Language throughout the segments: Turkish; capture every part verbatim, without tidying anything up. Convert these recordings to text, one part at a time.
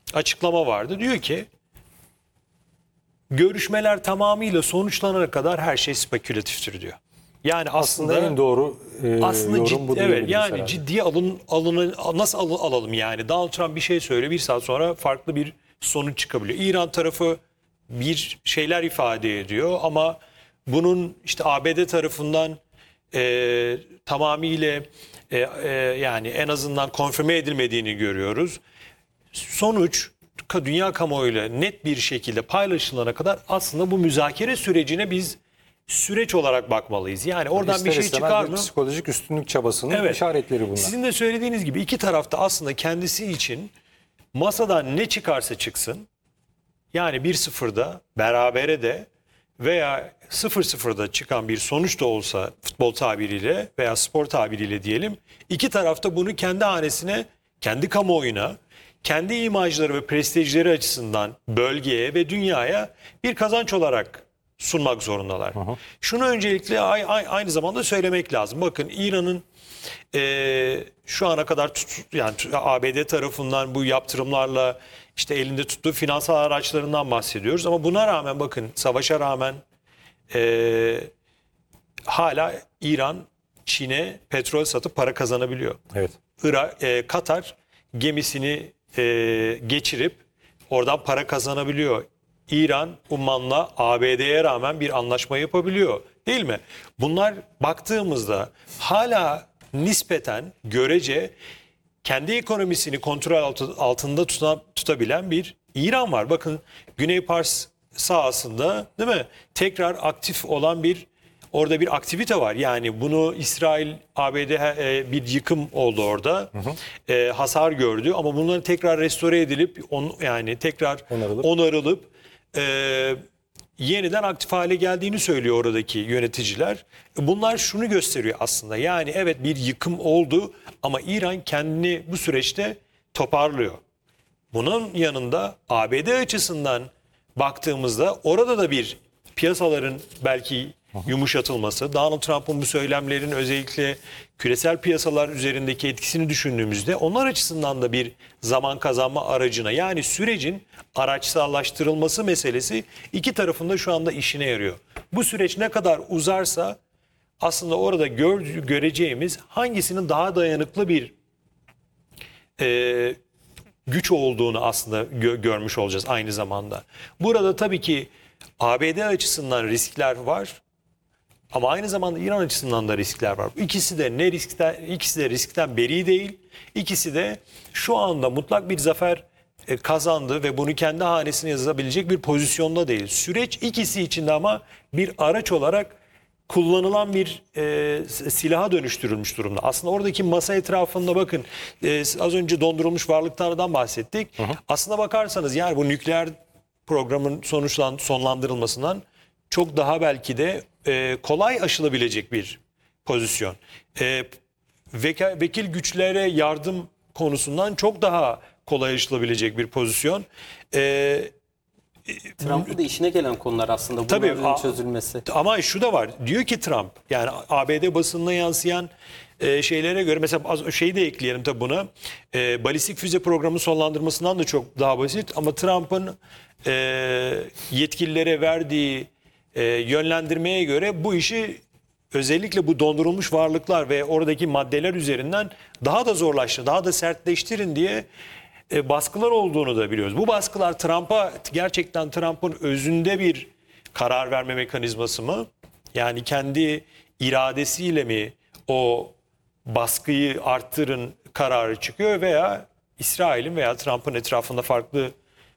açıklama vardı. Diyor ki görüşmeler tamamıyla sonuçlanana kadar her şey spekülatiftir diyor. Yani aslında, Aslında en doğru e, aslında yorum ciddi, bu evet diyebiliriz yani herhalde. ciddiye alın alını nasıl al- alalım yani Donald Trump bir şey söylüyor, bir saat sonra farklı bir sonuç çıkabiliyor. İran tarafı bir şeyler ifade ediyor ama bunun işte A B D tarafından e, tamamıyla e, e, yani en azından konfirme edilmediğini görüyoruz. Sonuç ka- dünya kamuoyuyla net bir şekilde paylaşılana kadar aslında bu müzakere sürecine biz süreç olarak bakmalıyız. Yani oradan İster bir şey istemez çıkar bir mı? psikolojik üstünlük çabasının Evet. işaretleri bunlar. Sizin de söylediğiniz gibi iki tarafta aslında kendisi için masadan ne çıkarsa çıksın, yani bir sıfırda, berabere de veya sıfır sıfırda çıkan bir sonuç da olsa futbol tabiriyle veya spor tabiriyle diyelim, iki tarafta bunu kendi hanesine, kendi kamuoyuna, kendi imajları ve prestijleri açısından bölgeye ve dünyaya bir kazanç olarak sunmak zorundalar. Hı hı. Şunu öncelikle ay- ay- aynı zamanda söylemek lazım. Bakın İran'ın e, şu ana kadar tut, yani A B D tarafından bu yaptırımlarla işte elinde tuttuğu finansal araçlarından bahsediyoruz. Ama buna rağmen bakın savaşa rağmen e, hala İran Çin'e petrol satıp para kazanabiliyor. Evet. Irak, e, Katar gemisini e, geçirip oradan para kazanabiliyor. İran, Umman'la A B D'ye rağmen bir anlaşma yapabiliyor. Değil mi? Bunlar baktığımızda hala nispeten görece kendi ekonomisini kontrol altı- altında tuta- tutabilen bir İran var. Bakın Güney Pars sahasında değil mi? Tekrar aktif olan bir orada bir aktivite var. Yani bunu İsrail, A B D e, bir yıkım oldu orada. E, hasar gördü ama bunların tekrar restore edilip on, yani tekrar Onarılıp. onarılıp e, yeniden aktif hale geldiğini söylüyor oradaki yöneticiler. Bunlar şunu gösteriyor aslında. Yani evet bir yıkım oldu ama İran kendini bu süreçte toparlıyor. Bunun yanında A B D açısından baktığımızda orada da bir piyasaların belki yumuşatılması, Donald Trump'ın bu söylemlerin özellikle küresel piyasalar üzerindeki etkisini düşündüğümüzde onlar açısından da bir zaman kazanma aracına, yani sürecin araçsallaştırılması meselesi iki tarafında şu anda işine yarıyor. Bu süreç ne kadar uzarsa aslında orada gör, göreceğimiz hangisinin daha dayanıklı bir e, güç olduğunu aslında gö- görmüş olacağız aynı zamanda. Burada tabii ki A B D açısından riskler var ama aynı zamanda İran açısından da riskler var. İkisi de ne riskten ikisi de riskten beri değil. İkisi de şu anda mutlak bir zafer e, kazandı ve bunu kendi hanesine yazabilecek bir pozisyonda değil. Süreç ikisi için de ama bir araç olarak kullanılan bir e, silaha dönüştürülmüş durumda. Aslında oradaki masa etrafında bakın e, az önce dondurulmuş varlıklardan bahsettik. Hı hı. Aslına bakarsanız yani bu nükleer programın sonuçlan sonlandırılmasından çok daha belki de e, kolay aşılabilecek bir pozisyon. E, veka, vekil güçlere yardım konusundan çok daha kolay aşılabilecek bir pozisyon. E, Trump'ın da işine gelen konular aslında Tabii, bunların a- çözülmesi. Ama şu da var. Diyor ki Trump, yani A B D basınına yansıyan e, şeylere göre, mesela az şeyi de ekleyelim tabii buna. E, balistik füze programı sonlandırmasından da çok daha basit ama Trump'ın e, yetkililere verdiği e, yönlendirmeye göre bu işi özellikle bu dondurulmuş varlıklar ve oradaki maddeler üzerinden daha da zorlaştı, daha da sertleştirin diye e, baskılar olduğunu da biliyoruz. Bu baskılar Trump'a, gerçekten Trump'ın özünde bir karar verme mekanizması mı? Yani kendi iradesiyle mi o baskıyı arttırın kararı çıkıyor veya İsrail'in veya Trump'ın etrafında farklı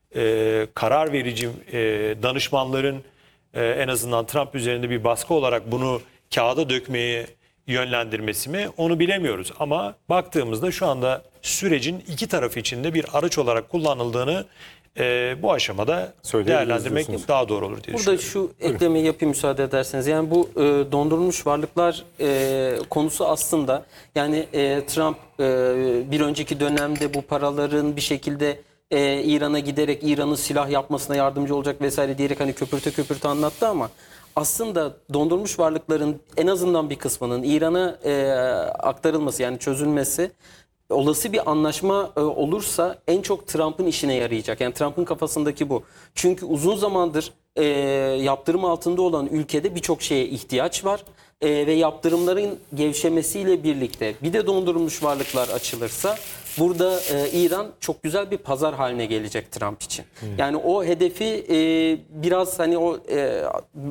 e, karar verici e, danışmanların e, en azından Trump üzerinde bir baskı olarak bunu kağıda dökmeye yönlendirmesi mi, onu bilemiyoruz. Ama baktığımızda şu anda sürecin iki taraf için de bir araç olarak kullanıldığını e, bu aşamada Söyleyebiliriz değerlendirmek diyorsunuz. daha doğru olur diye Burada düşünüyorum. şu eklemeyi yapayım müsaade ederseniz. Yani bu e, dondurulmuş varlıklar e, konusu aslında yani e, Trump e, bir önceki dönemde bu paraların bir şekilde e, İran'a giderek İran'ın silah yapmasına yardımcı olacak vesaire diyerek hani köpürte köpürte anlattı ama aslında dondurulmuş varlıkların en azından bir kısmının İran'a e, aktarılması, yani çözülmesi olası bir anlaşma e, olursa en çok Trump'ın işine yarayacak. Yani Trump'ın kafasındaki bu. Çünkü uzun zamandır e, yaptırım altında olan ülkede birçok şeye ihtiyaç var. E, ve yaptırımların gevşemesiyle birlikte bir de dondurulmuş varlıklar açılırsa burada e, İran çok güzel bir pazar haline gelecek Trump için. Hmm. Yani o hedefi e, biraz hani o e,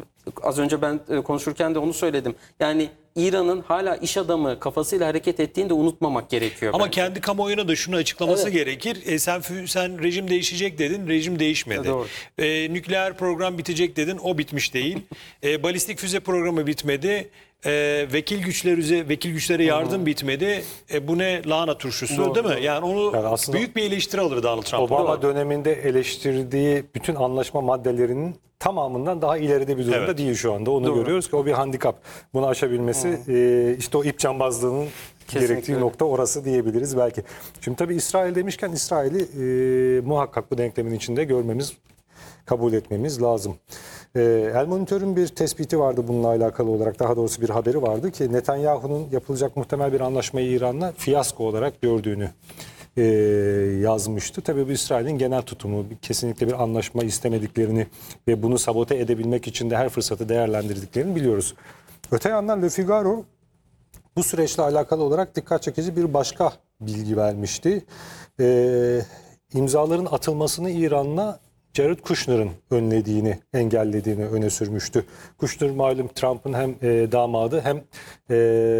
az önce ben e, konuşurken de onu söyledim. Yani İran'ın hala iş adamı kafasıyla hareket ettiğini de unutmamak gerekiyor. Ama bence. kendi kamuoyuna da şunu açıklaması Evet. gerekir. E, sen sen rejim değişecek dedin, rejim değişmedi. Doğru. E, nükleer program bitecek dedin, o bitmiş değil. E, balistik füze programı bitmedi. E, vekil güçleri vekil güçlere yardım bitmedi. E, bu ne lahana turşusu, Doğru, değil mi? doğru. Yani onu Yani aslında büyük bir eleştiri alır Donald Trump. Obama Doğru. döneminde eleştirdiği bütün anlaşma maddelerinin tamamından daha ileride bir durumda Evet. değil şu anda. Onu Doğru. görüyoruz ki o bir handikap. Bunu aşabilmesi e, işte o ip cambazlığının Kesinlikle gerektiği öyle. nokta orası diyebiliriz belki. Şimdi tabii İsrail demişken İsrail'i e, muhakkak bu denklemin içinde görmemiz, kabul etmemiz lazım. E, El Monitor'un bir tespiti vardı bununla alakalı olarak, daha doğrusu bir haberi vardı ki Netanyahu'nun yapılacak muhtemel bir anlaşmayı İran'la fiyasko olarak gördüğünü e, yazmıştı. Tabii bu İsrail'in genel tutumu, kesinlikle bir anlaşma istemediklerini ve bunu sabote edebilmek için de her fırsatı değerlendirdiklerini biliyoruz. Öte yandan Le Figaro bu süreçle alakalı olarak dikkat çekici bir başka bilgi vermişti. Ee, imzaların atılmasını İran'la Jared Kushner'ın önlediğini, engellediğini öne sürmüştü. Kushner malum Trump'ın hem e, damadı hem e,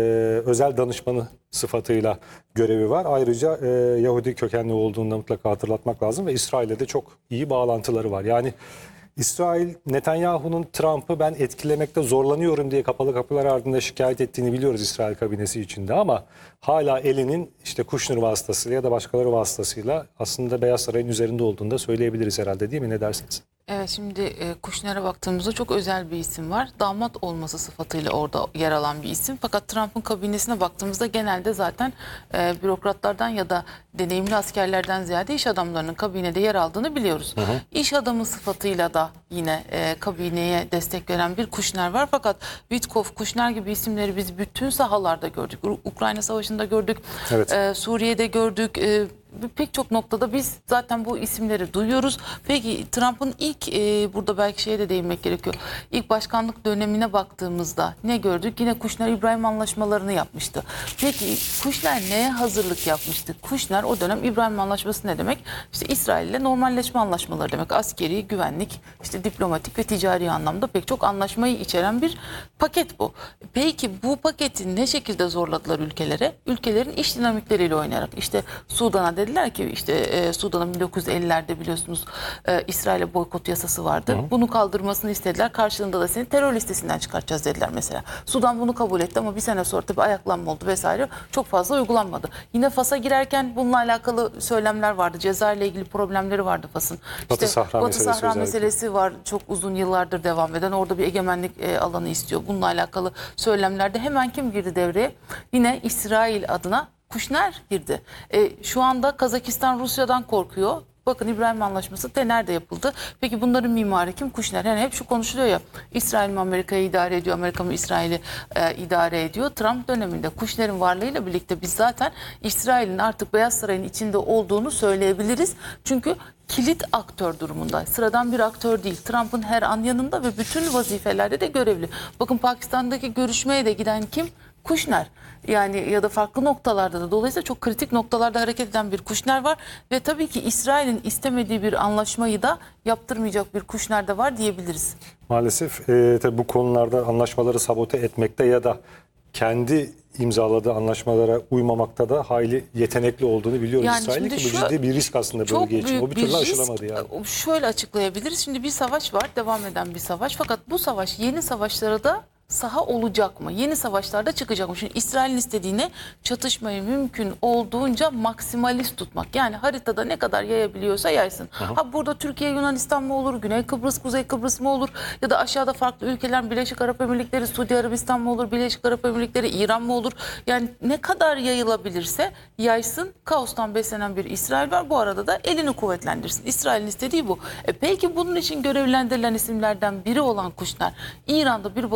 özel danışmanı sıfatıyla görevi var. Ayrıca e, Yahudi kökenli olduğunu da mutlaka hatırlatmak lazım ve İsrail'le de çok iyi bağlantıları var. Yani İsrail, Netanyahu'nun Trump'ı ben etkilemekte zorlanıyorum diye kapalı kapılar ardında şikayet ettiğini biliyoruz İsrail kabinesi içinde, ama hala elinin işte Kushner vasıtasıyla ya da başkaları vasıtasıyla aslında Beyaz Saray'ın üzerinde olduğunu da söyleyebiliriz herhalde, değil mi? Ne dersiniz? Evet, şimdi e, Kushner'e baktığımızda çok özel bir isim var. Damat olması sıfatıyla orada yer alan bir isim. Fakat Trump'ın kabinesine baktığımızda genelde zaten e, bürokratlardan ya da deneyimli askerlerden ziyade iş adamlarının kabinede yer aldığını biliyoruz. Hı hı. İş adamı sıfatıyla da yine e, kabineye destek veren bir Kushner var. Fakat Witkoff, Kushner gibi isimleri biz bütün sahalarda gördük. Ukrayna Savaşı'nda gördük, Evet. e, Suriye'de gördük. E, Pek çok noktada biz zaten bu isimleri duyuyoruz. Peki Trump'ın ilk e, burada belki şeye de değinmek gerekiyor. İlk başkanlık dönemine baktığımızda ne gördük? Yine Kushner-İbrahim anlaşmalarını yapmıştı. Peki Kushner neye hazırlık yapmıştı? Kushner o dönem İbrahim Anlaşması ne demek? İşte İsrail ile normalleşme anlaşmaları demek. Askeri, güvenlik, işte diplomatik ve ticari anlamda pek çok anlaşmayı içeren bir paket bu. Peki bu paketi ne şekilde zorladılar ülkelere? Ülkelerin iç dinamikleriyle oynayarak. İşte Sudan'a dediler ki işte e, Sudan'ın bin dokuz yüz ellilerde biliyorsunuz e, İsrail'e boykot yasası vardı. Hı. Bunu kaldırmasını istediler. Karşılığında da seni terör listesinden çıkartacağız dediler mesela. Sudan bunu kabul etti ama bir sene sonra tabii ayaklanma oldu vesaire. Çok fazla uygulanmadı. Yine Fas'a girerken bununla alakalı söylemler vardı. Cezayir'le ilgili problemleri vardı Fas'ın. Batı İşte Sahra Batı meselesi Sahra özellikle. meselesi var. Çok uzun yıllardır devam eden. Orada bir egemenlik e, alanı istiyor. Bununla alakalı söylemlerde hemen kim girdi devreye? Yine İsrail adına Kushner girdi. E, şu anda Kazakistan Rusya'dan korkuyor. Bakın İbrahim Anlaşması de nerede yapıldı? Peki bunların mimarı kim? Kushner. Yani hep şu konuşuluyor ya, İsrail mi Amerika'yı idare ediyor, Amerika mı İsrail'i e, idare ediyor? Trump döneminde Kushner'in varlığıyla birlikte biz zaten İsrail'in artık Beyaz Saray'ın içinde olduğunu söyleyebiliriz. Çünkü kilit aktör durumunda. Sıradan bir aktör değil. Trump'ın her an yanında ve bütün vazifelerde de görevli. Bakın Pakistan'daki görüşmeye de giden kim? Kushner. Yani ya da farklı noktalarda da, dolayısıyla çok kritik noktalarda hareket eden bir Kushner var ve tabii ki İsrail'in istemediği bir anlaşmayı da yaptırmayacak bir Kushner de var diyebiliriz. Maalesef e, tabii bu konularda anlaşmaları sabote etmekte ya da kendi imzaladığı anlaşmalara uymamakta da hayli yetenekli olduğunu biliyoruz Yani İsrail'in, şimdi ki bu şu- ciddi bir risk aslında Çok bölge için. büyük O bir türlü risk. aşılamadı yani. Şöyle açıklayabiliriz. Şimdi bir savaş var, devam eden bir savaş. Fakat bu savaş yeni savaşlara da saha olacak mı? Yeni savaşlarda çıkacak mı? Şimdi İsrail'in istediğine çatışmayı mümkün olduğunca maksimalist tutmak. Yani haritada ne kadar yayabiliyorsa yaysın. Aha. Ha burada Türkiye, Yunanistan mı olur? Güney Kıbrıs, Kuzey Kıbrıs mı olur? Ya da aşağıda farklı ülkeler, Birleşik Arap Emirlikleri, Suudi Arabistan mı olur? Birleşik Arap Emirlikleri, İran mı olur? Yani ne kadar yayılabilirse yaysın. Kaostan beslenen bir İsrail var. Bu arada da elini kuvvetlendirsin. İsrail'in istediği bu. E peki bunun için görevlendirilen isimlerden biri olan Kushner, İran'da bir barışın ne kadar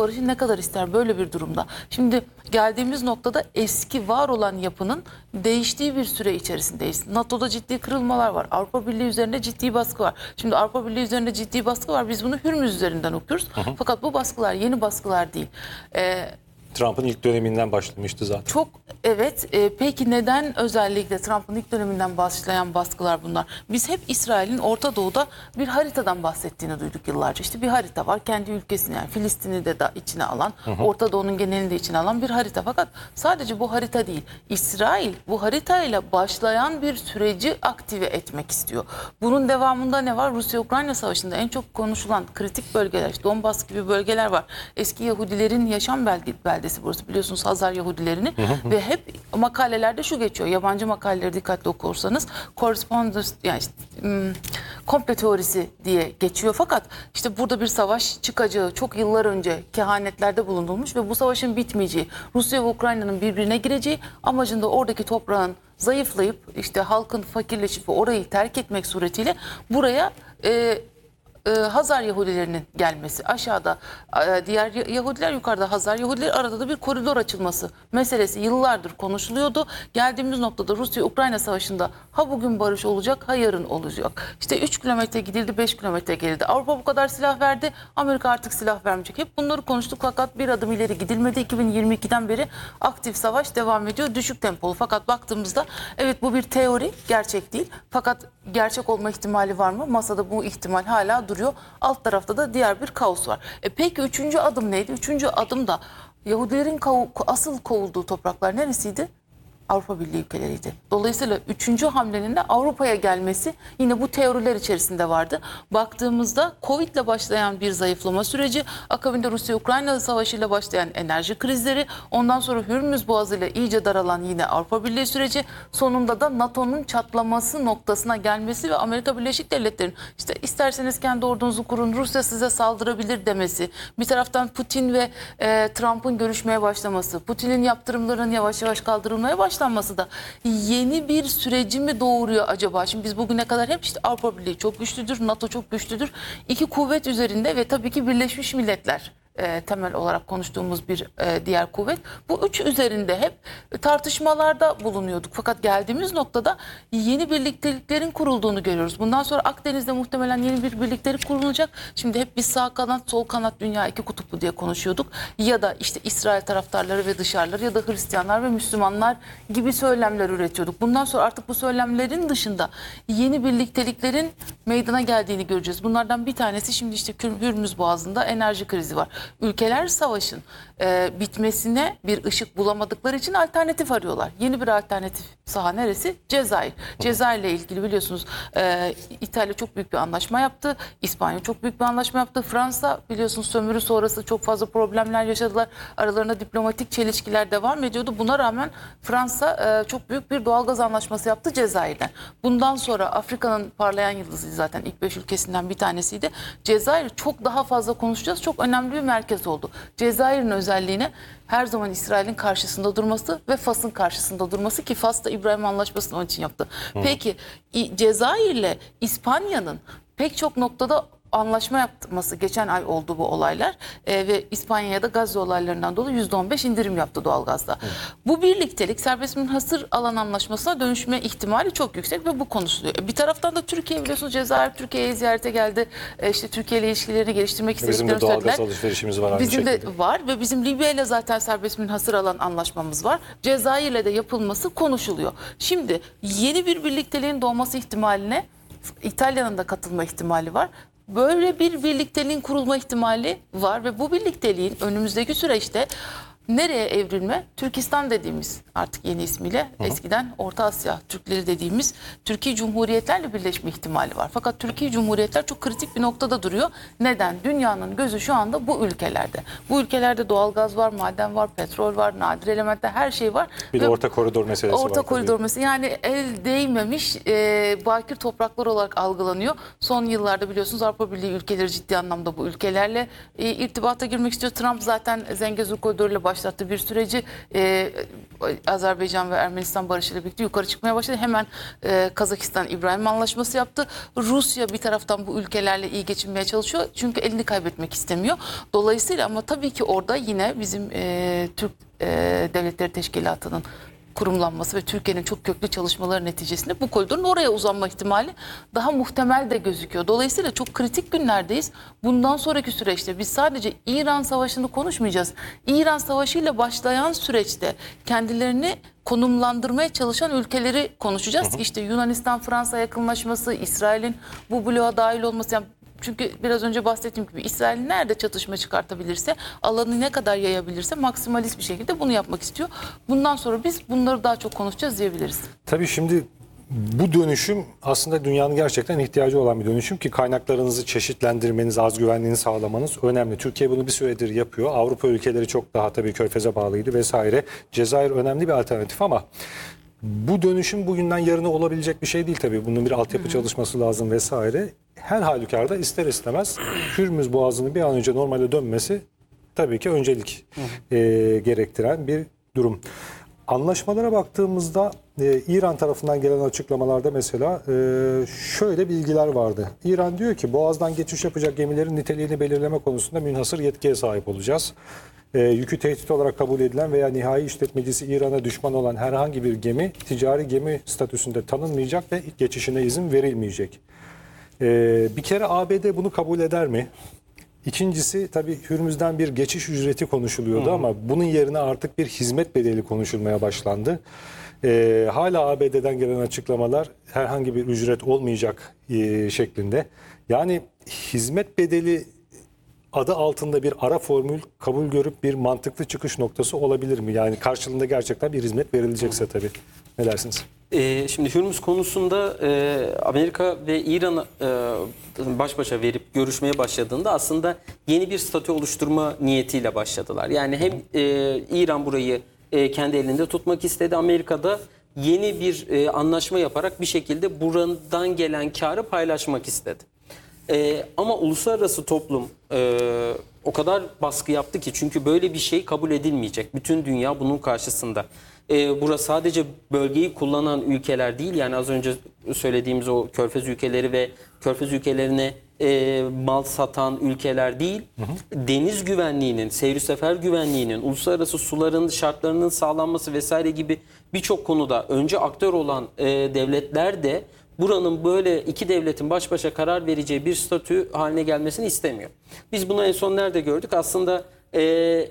kadar ister böyle bir durumda? Şimdi geldiğimiz noktada eski var olan yapının değiştiği bir süre içerisindeyiz. NATO'da ciddi kırılmalar var. Avrupa Birliği üzerinde ciddi baskı var. Şimdi Avrupa Birliği üzerinde ciddi baskı var. Biz bunu Hürmüz üzerinden okuyoruz. Hı hı. Fakat bu baskılar yeni baskılar değil. Ee, Trump'ın ilk döneminden başlamıştı zaten. Çok evet. E, peki neden özellikle Trump'ın ilk döneminden başlayan baskılar bunlar? Biz hep İsrail'in Orta Doğu'da bir haritadan bahsettiğini duyduk yıllarca. İşte bir harita var. Kendi ülkesini yani Filistin'i de da içine alan, hı hı. Orta Doğu'nun genelini de içine alan bir harita. Fakat sadece bu harita değil. İsrail bu haritayla başlayan bir süreci aktive etmek istiyor. Bunun devamında ne var? Rusya-Ukrayna Savaşı'nda en çok konuşulan kritik bölgeler, işte Donbas gibi bölgeler var. Eski Yahudilerin yaşam beldesi burası, biliyorsunuz, Hazar Yahudilerini hı hı. ve hep makalelerde şu geçiyor. Yabancı makaleleri dikkatli okursanız correspondence, yani işte, hmm, komple teorisi diye geçiyor. Fakat işte burada bir savaş çıkacağı çok yıllar önce kehanetlerde bulunulmuş ve bu savaşın bitmeyeceği, Rusya ve Ukrayna'nın birbirine gireceği, amacında oradaki toprağın zayıflayıp işte halkın fakirleşip orayı terk etmek suretiyle buraya e, Hazar Yahudilerinin gelmesi, aşağıda diğer Yahudiler, yukarıda Hazar Yahudiler, arada da bir koridor açılması meselesi yıllardır konuşuluyordu. Geldiğimiz noktada Rusya-Ukrayna Savaşı'nda ha bugün barış olacak, ha yarın olacak. İşte üç kilometre gidildi, beş kilometre geldi. Avrupa bu kadar silah verdi, Amerika artık silah vermeyecek. Hep bunları konuştuk fakat bir adım ileri gidilmedi. iki bin yirmi ikiden beri aktif savaş devam ediyor, düşük tempolu. Fakat baktığımızda evet, bu bir teori, gerçek değil. Fakat gerçek olma ihtimali var mı? Masada bu ihtimal hala duruyor. Alt tarafta da diğer bir kaos var. E peki üçüncü adım neydi? Üçüncü adım da Yahudilerin kov- asıl kovulduğu topraklar neresiydi? Avrupa Birliği ülkeleriydi. Dolayısıyla üçüncü hamlenin de Avrupa'ya gelmesi yine bu teoriler içerisinde vardı. Baktığımızda Covid ile başlayan bir zayıflama süreci, akabinde Rusya-Ukrayna Savaşı ile başlayan enerji krizleri, ondan sonra Hürmüz Boğazı ile iyice daralan yine Avrupa Birliği süreci, sonunda da NATO'nun çatlaması noktasına gelmesi ve Amerika Birleşik Devletleri'nin işte isterseniz kendi ordunuzu kurun, Rusya size saldırabilir demesi, bir taraftan Putin ve e, Trump'ın görüşmeye başlaması, Putin'in yaptırımların yavaş yavaş kaldırılmaya başlaması da yeni bir süreci mi doğuruyor acaba? Şimdi biz bugüne kadar hep işte Avrupa Birliği çok güçlüdür, NATO çok güçlüdür. İki kuvvet üzerinde ve tabii ki Birleşmiş Milletler e, temel olarak konuştuğumuz bir e, diğer kuvvet. Bu üç üzerinde hep tartışmalarda bulunuyorduk. Fakat geldiğimiz noktada yeni birlikteliklerin kurulduğunu görüyoruz. Bundan sonra Akdeniz'de muhtemelen yeni bir birliktelik kurulacak. Şimdi hep biz sağ kanat, sol kanat, dünya iki kutuplu diye konuşuyorduk. Ya da işte İsrail taraftarları ve dışarıları ya da Hristiyanlar ve Müslümanlar gibi söylemler üretiyorduk. Bundan sonra artık bu söylemlerin dışında yeni birlikteliklerin meydana geldiğini göreceğiz. Bunlardan bir tanesi şimdi işte Hürmüz Boğazı'nda enerji krizi var. Ülkeler savaşın e, bitmesine bir ışık bulamadıkları için alternatif arıyorlar. Yeni bir alternatif saha neresi? Cezayir. Cezayir ile ilgili biliyorsunuz e, İtalya çok büyük bir anlaşma yaptı. İspanya çok büyük bir anlaşma yaptı. Fransa biliyorsunuz sömürü sonrası çok fazla problemler yaşadılar. Aralarında diplomatik çelişkiler devam ediyordu. Buna rağmen Fransa e, çok büyük bir doğalgaz anlaşması yaptı Cezayir'den. Bundan sonra Afrika'nın parlayan yıldızı, zaten ilk beş ülkesinden bir tanesiydi. Cezayir çok daha fazla konuşacağız. Çok önemli bir merkez oldu. Cezayir'in özelliğine her zaman İsrail'in karşısında durması ve Fas'ın karşısında durması, ki Fas da İbrahim Anlaşması'nı onun için yaptı. Hı. Peki Cezayir'le İspanya'nın pek çok noktada anlaşma yapması, geçen ay oldu bu olaylar e, ve İspanya'ya da Gazze olaylarından dolayı yüzde on beş indirim yaptı doğalgazda. Hı. Bu birliktelik serbest münhasır alan anlaşmasına dönüşme ihtimali çok yüksek ve bu konuşuluyor. Bir taraftan da Türkiye, biliyorsunuz Cezayir Türkiye'ye ziyarete geldi. E, işte Türkiye ile ilişkilerini geliştirmek istediklerini söylediler. Bizim de doğalgaz alışverişimiz var aynı Bizim şekilde. de var ve bizim Libya ile zaten serbest münhasır alan anlaşmamız var. Cezayir ile de yapılması konuşuluyor. Şimdi yeni bir birlikteliğin doğması ihtimaline İtalya'nın da katılma ihtimali var. Böyle bir birlikteliğin kurulma ihtimali var ve bu birlikteliğin önümüzdeki süreçte nereye evrilme? Türkistan dediğimiz, artık yeni ismiyle, hı hı, eskiden Orta Asya Türkleri dediğimiz Türkiye Cumhuriyetlerle birleşme ihtimali var. Fakat Türkiye Cumhuriyetler çok kritik bir noktada duruyor. Neden? Dünyanın gözü şu anda bu ülkelerde. Bu ülkelerde doğalgaz var, maden var, petrol var, nadir elementler, her şey var. Bir de orta koridor meselesi orta var. Orta koridor meselesi, yani el değmemiş e, bakir topraklar olarak algılanıyor. Son yıllarda biliyorsunuz Avrupa Birliği ülkeleri ciddi anlamda bu ülkelerle e, irtibata girmek istiyor. Trump zaten Zengezur koridoruyla başlıyor. başlattığı bir süreci e, Azerbaycan ve Ermenistan barışıyla birlikte yukarı çıkmaya başladı. Hemen e, Kazakistan İbrahim Anlaşması yaptı. Rusya bir taraftan bu ülkelerle iyi geçinmeye çalışıyor. Çünkü elini kaybetmek istemiyor. Dolayısıyla ama tabii ki orada yine bizim e, Türk e, Devletleri Teşkilatı'nın kurumlanması ve Türkiye'nin çok köklü çalışmaları neticesinde bu koridorun oraya uzanma ihtimali daha muhtemel de gözüküyor. Dolayısıyla çok kritik günlerdeyiz. Bundan sonraki süreçte biz sadece İran Savaşı'nı konuşmayacağız. İran Savaşı ile başlayan süreçte kendilerini konumlandırmaya çalışan ülkeleri konuşacağız. Hı hı. İşte Yunanistan, Fransa yakınlaşması, İsrail'in bu bloğa dahil olması. Yani çünkü biraz önce bahsettiğim gibi İsrail nerede çatışma çıkartabilirse, alanı ne kadar yayabilirse maksimalist bir şekilde bunu yapmak istiyor. Bundan sonra biz bunları daha çok konuşacağız diyebiliriz. Tabii şimdi bu dönüşüm aslında dünyanın gerçekten ihtiyacı olan bir dönüşüm ki kaynaklarınızı çeşitlendirmeniz, az güvenliğini sağlamanız önemli. Türkiye bunu bir süredir yapıyor. Avrupa ülkeleri çok daha tabii Körfez'e bağlıydı vesaire. Cezayir önemli bir alternatif ama bu dönüşüm bugünden yarına olabilecek bir şey değil tabii. Bunun bir altyapı çalışması lazım vesaire. Her halükarda ister istemez Hürmüz Boğazı'nın bir an önce normale dönmesi tabii ki öncelik e, gerektiren bir durum. Anlaşmalara baktığımızda e, İran tarafından gelen açıklamalarda mesela e, şöyle bilgiler vardı. İran diyor ki Boğaz'dan geçiş yapacak gemilerin niteliğini belirleme konusunda münhasır yetkiye sahip olacağız. E, yükü tehdit olarak kabul edilen veya nihai işletmecisi İran'a düşman olan herhangi bir gemi ticari gemi statüsünde tanınmayacak ve geçişine izin verilmeyecek. E, bir kere A B D bunu kabul eder mi? İkincisi tabii Hürmüz'den bir geçiş ücreti konuşuluyordu, hı hı, ama bunun yerine artık bir hizmet bedeli konuşulmaya başlandı. Ee, hala A B D'den gelen açıklamalar herhangi bir ücret olmayacak e, şeklinde. Yani hizmet bedeli adı altında bir ara formül kabul görüp bir mantıklı çıkış noktası olabilir mi? Yani karşılığında gerçekten bir hizmet verilecekse tabii. Ne dersiniz? Ee, şimdi Hürmüz konusunda e, Amerika ve İran e, baş başa verip görüşmeye başladığında aslında yeni bir statü oluşturma niyetiyle başladılar. Yani hem e, İran burayı e, kendi elinde tutmak istedi, Amerika'da yeni bir e, anlaşma yaparak bir şekilde buradan gelen karı paylaşmak istedi. E, ama uluslararası toplum e, o kadar baskı yaptı ki, çünkü böyle bir şey kabul edilmeyecek. Bütün dünya bunun karşısında. E, burası sadece bölgeyi kullanan ülkeler değil, yani az önce söylediğimiz o Körfez ülkeleri ve Körfez ülkelerine e, mal satan ülkeler değil, hı hı, deniz güvenliğinin, seyir sefer güvenliğinin, uluslararası suların şartlarının sağlanması vesaire gibi birçok konuda önce aktör olan e, devletler de buranın böyle iki devletin baş başa karar vereceği bir statü haline gelmesini istemiyor. Biz bunu en son nerede gördük? Aslında e,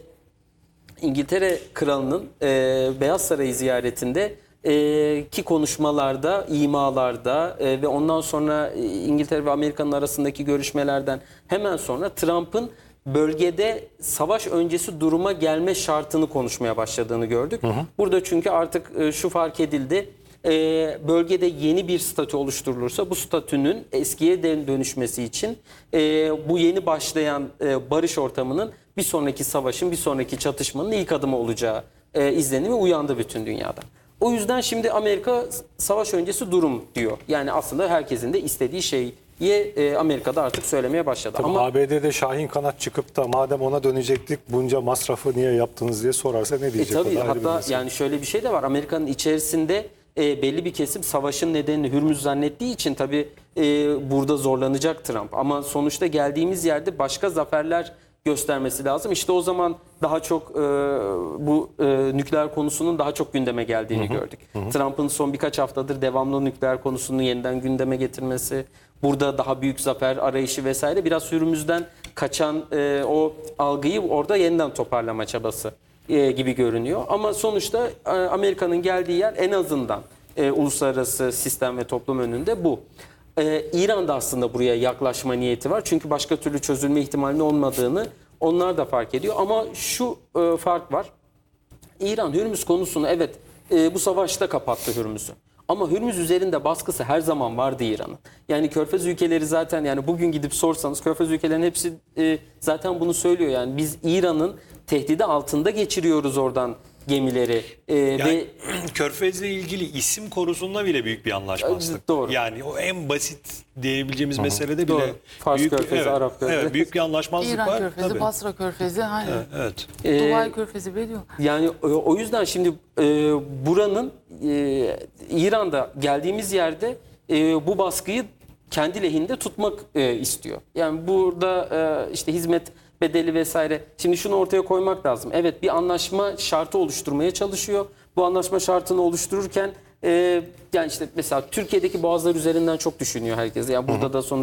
İngiltere Kralı'nın e, Beyaz Sarayı ziyaretinde e, ki konuşmalarda, imalarda e, ve ondan sonra e, İngiltere ve Amerika'nın arasındaki görüşmelerden hemen sonra Trump'ın bölgede savaş öncesi duruma gelme şartını konuşmaya başladığını gördük. Hı hı. Burada çünkü artık e, şu fark edildi. E, bölgede yeni bir statü oluşturulursa bu statünün eskiye dönüşmesi için e, bu yeni başlayan e, barış ortamının bir sonraki savaşın, bir sonraki çatışmanın ilk adımı olacağı e, izlenimi uyandı bütün dünyada. O yüzden şimdi Amerika savaş öncesi durum diyor. Yani aslında herkesin de istediği şeyi e, Amerika'da artık söylemeye başladı. Tabii ama A B D'de Şahin kanat çıkıp da madem ona dönecektik bunca masrafı niye yaptınız diye sorarsa ne diyecek? E tabii, hatta yani şöyle bir şey de var. Amerika'nın içerisinde e, belli bir kesim savaşın nedenini Hürmüz zannettiği için tabii e, burada zorlanacak Trump. Ama sonuçta geldiğimiz yerde başka zaferler göstermesi lazım. İşte o zaman daha çok e, bu e, nükleer konusunun daha çok gündeme geldiğini, hı hı, gördük. Trump'ın son birkaç haftadır devamlı nükleer konusunu yeniden gündeme getirmesi, burada daha büyük zafer arayışı vesaire, biraz Hürmüz'den kaçan e, o algıyı orada yeniden toparlama çabası e, gibi görünüyor. Ama sonuçta e, Amerika'nın geldiği yer en azından e, uluslararası sistem ve toplum önünde bu. Ee, İran'da aslında buraya yaklaşma niyeti var. Çünkü başka türlü çözülme ihtimalinin olmadığını onlar da fark ediyor. Ama şu e, fark var. İran Hürmüz konusunu evet e, bu savaşta kapattı Hürmüz'ü. Ama Hürmüz üzerinde baskısı her zaman vardı İran'ın. Yani Körfez ülkeleri zaten, yani bugün gidip sorsanız Körfez ülkelerinin hepsi e, zaten bunu söylüyor. Yani biz İran'ın tehdidi altında geçiriyoruz oradan gemileri e, Yani ve Körfez'le ilgili isim konusunda bile büyük bir anlaşmazlık. Doğru. Yani o en basit diyebileceğimiz meselede bile Doğru. Fars büyük, Körfezi, evet, Arap Körfezi. Evet, büyük bir anlaşmazlık İran var. Körfezi, Tabii. Basra Körfezi, hani Evet. e, Dubai Körfezi bile diyor. Yani o o yüzden şimdi e, buranın e, İran'da geldiğimiz yerde e, bu baskıyı kendi lehinde tutmak e, istiyor. Yani burada e, işte hizmet bedeli vesaire. Şimdi şunu ortaya koymak lazım. Evet, bir anlaşma şartı oluşturmaya çalışıyor. Bu anlaşma şartını oluştururken e, yani işte mesela Türkiye'deki boğazlar üzerinden çok düşünüyor herkes. Yani burada da sonuç